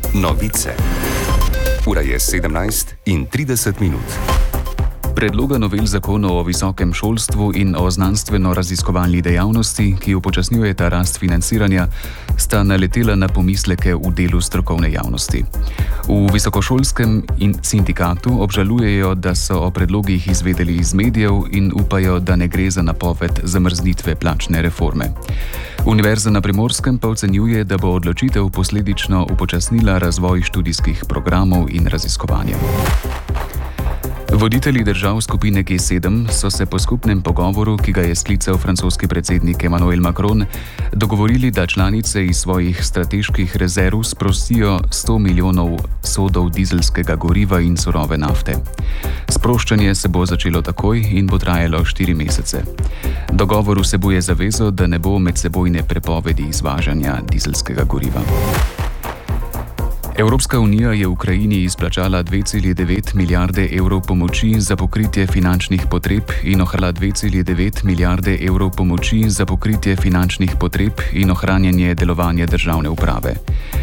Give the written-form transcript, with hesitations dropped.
Novice. Ura je 17:30. Predloga novel zakonov o visokem šolstvu in o znanstveno-raziskovalni dejavnosti, ki upočasnjujeta rast financiranja, sta naletela na pomisleke v delu strokovne javnosti. V visokošolskem sindikatu obžalujejo, da so o predlogih izvedeli iz medijev in upajo, da ne gre za napoved zamrznitve plačne reforme. Univerza na Primorskem pa ocenjuje, da bo odločitev posledično upočasnila razvoj študijskih programov in raziskovanja. Voditelji držav skupine G7 so se po skupnem pogovoru, ki ga je sklical francoski predsednik Emmanuel Macron, dogovorili, da članice iz svojih strateških rezerv sprostijo 100 milijonov sodov dizelskega goriva in surove nafte. Sproščanje se bo začelo takoj in bo trajalo 4 mesece. Dogovor vsebuje zavezo, da ne bo medsebojne prepovedi izvažanja dizelskega goriva. Evropska unija je Ukrajini izplačala 2,9 milijarde evrov pomoči za pokritje finančnih potreb in ohranila 2,9 milijarde evrov pomoči za pokritje finančnih potreb in ohranjanje delovanja državne uprave.